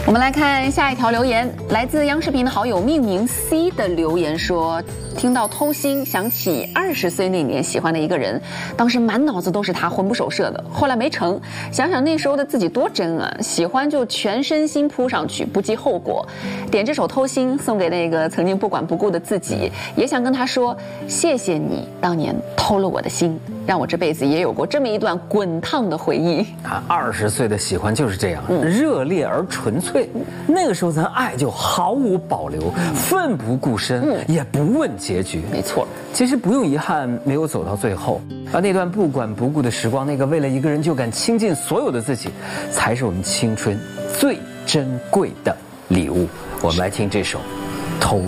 我们来看下一条留言，来自央视频的好友命名 C 的留言说，听到偷心，想起20岁那年喜欢的一个人，当时满脑子都是他，魂不守舍的。后来没成，想想那时候的自己多真啊，喜欢就全身心扑上去，不计后果。点这首《偷心》送给那个曾经不管不顾的自己，也想跟他说，谢谢你当年偷了我的心，让我这辈子也有过这么一段滚烫的回忆。 啊，20岁的喜欢就是这样，热烈而纯粹。那个时候咱爱就毫无保留，奋不顾身，也不问结局。 没错， 其实不用遗憾没有走到最后，而那段不管不顾的时光，那个为了一个人就敢倾尽所有的自己，才是我们青春最珍贵的礼物。我们来听这首《偷》。